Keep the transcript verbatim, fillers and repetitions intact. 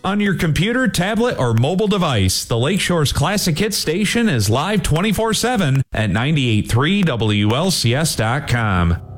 on your computer, tablet, or mobile device. The Lakeshore's Classic Hits station is live twenty-four seven at ninety-eight point three W L C S dot com.